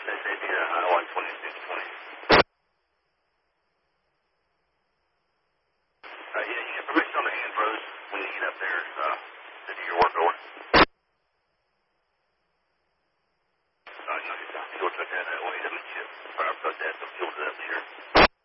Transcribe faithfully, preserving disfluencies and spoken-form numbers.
S A B I one twenty-six twenty. Uh, yeah, you get permission on the hand pros when you get up there uh, to do your work order. Uh, no, you don't go touch that that way. That means you fire up that, the fuel's up here.